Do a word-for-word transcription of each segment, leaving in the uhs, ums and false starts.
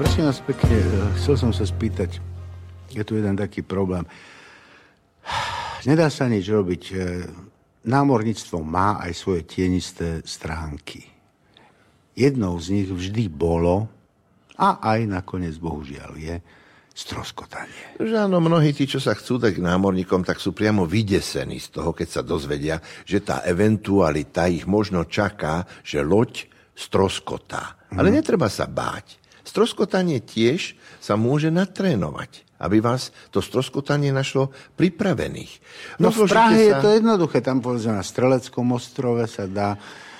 Prosím vás pekne, chcel som sa spýtať, je tu jeden taký problém. Nedá sa nič robiť. Námorníctvo má aj svoje tienisté stránky. Jednou z nich vždy bolo, a aj nakoniec, bohužiaľ, je stroskotanie. Že áno, mnohí tí, čo sa chcú dať k námorníkom, tak sú priamo vydesení z toho, keď sa dozvedia, že tá eventualita ich možno čaká, že loď stroskotá. Hmm. Ale netreba sa báť. Stroskotanie tiež sa môže natrénovať, aby vás to stroskotanie našlo pripravených. No v Prahe sa... je to jednoduché. Tam povedzme na Streleckom ostrove sa dá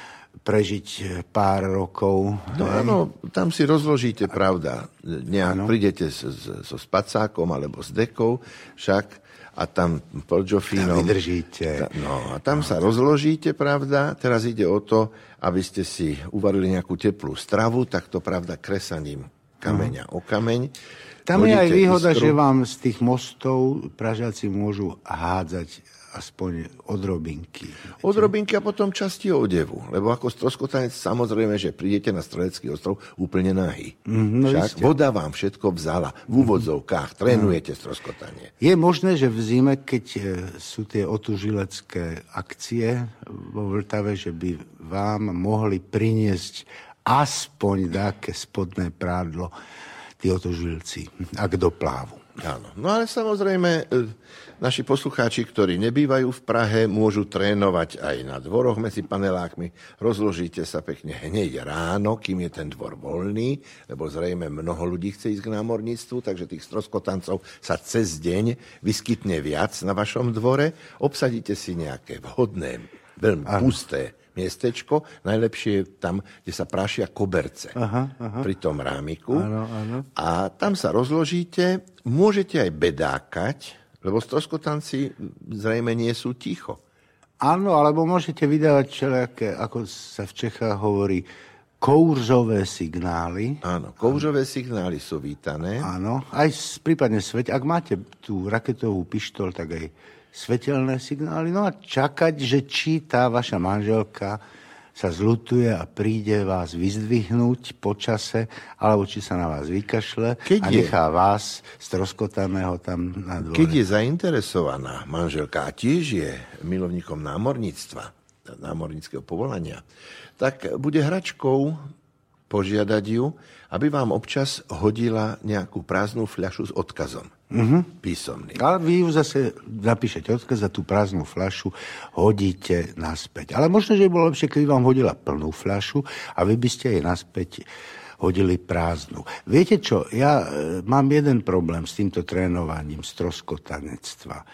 prežiť pár rokov. No hej. Áno, tam si rozložíte, a... pravda. Nejak prídete so, so spacákom alebo s dekou, však a tam pod Jofínom. Tam vydržíte. Ta, no a tam no, sa rozložíte, pravda. Teraz ide o to, aby ste si uvarili nejakú teplú stravu, tak to, pravda, kresaním kameňa no. o kameň. Tam je aj výhoda, iskru. Že vám z tých mostov Pražiaci môžu hádzať aspoň odrobinky. Odrobinky a potom časti odevu. Lebo ako stroskotanec samozrejme, že prídete na Strelecký ostrov úplne nahý. Mm, no Však voda vám všetko vzala. V úvodzovkách trénujete stroskotanie. Je možné, že v zime, keď sú tie otužilecké akcie vo Vltave, že by vám mohli priniesť aspoň také spodné prádlo tí otužilci, ak doplávu. Áno. No ale samozrejme, naši poslucháči, ktorí nebývajú v Prahe, môžu trénovať aj na dvoroch medzi panelákmi. Rozložíte sa pekne hneď ráno, kým je ten dvor voľný, lebo zrejme mnoho ľudí chce ísť k námorníctvu, takže tých stroskotancov sa cez deň vyskytne viac na vašom dvore. Obsadíte si nejaké vhodné, veľmi Aha. pusté miestečko, najlepšie je tam, kde sa prášia koberce aha, aha. pri tom rámiku. Áno, áno. A tam sa rozložíte, môžete aj bedákať, lebo stroskotanci zrejme nie sú ticho. Áno, alebo môžete vydávať všelijaké, ako sa v Čechách hovorí, kourzové signály. Áno, kourzové signály sú vítané. Áno, aj prípadne sveť. Ak máte tú raketovú pištol, tak aj svetelné signály, no a čakať, že či tá vaša manželka sa zľutuje a príde vás vyzdvihnúť po čase, alebo či sa na vás vykašle Keď a nechá je... vás stroskotaného tam na dvore. Keď je zainteresovaná manželka a tiež je milovníkom námorníctva, námorníckeho povolania, tak bude hračkou požiadať ju, aby vám občas hodila nejakú prázdnu fľašu s odkazom. Mm-hmm. Písomný. Ale vy ju zase napíšete odkaz a tú prázdnu fľašu hodíte naspäť. Ale možno, že by bolo lepšie, keby vám hodila plnú fľašu a vy by ste jej naspäť hodili prázdnu. Viete čo, ja e, mám jeden problém s týmto trénovaním stroskotanectva. E,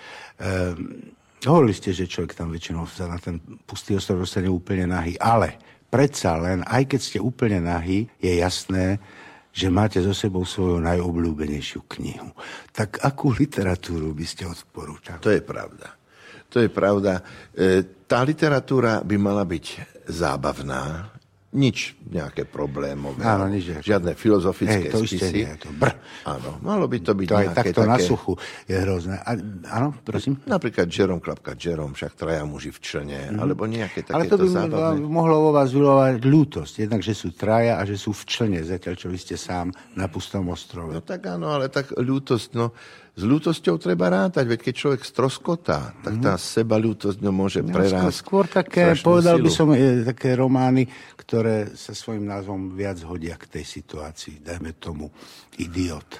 hovorili ste, že človek tam väčšinou sa na ten pustý ostrov dostane úplne nahý, ale predsa len, aj keď ste úplne nahý, je jasné, že máte so sebou svoju najobľúbenejšiu knihu. Tak akú literatúru by ste odporúčali? To je pravda. To je pravda. E, tá literatúra by mala byť zábavná, nič nejaké problémové, Áno, nič žiadne filozofické Hej, to spisy. Nie, to brr. Áno, malo by to byť to nejaké aj takto také... na suchu je hrozné. A, áno, prosím? Napríklad Jerome klapka Jerome, však traja muži v člne, mm. alebo nejaké takéto Ale to by zábavné. mohlo vo vás vyvolávať ľútosť. Jednak, že sú traja a že sú v člne, zatiaľ, čo vy ste sám na pustom ostrove. No tak áno, ale tak ľútosť, no s ľútosťou treba rátať, veď keď človek stroskotá, tak tá seba ľútosť no môže prerásť. Skôr také, povedal silu. by som, je, také romány, ktoré sa svojím názvom viac hodia k tej situácii. Dajme tomu Idiot.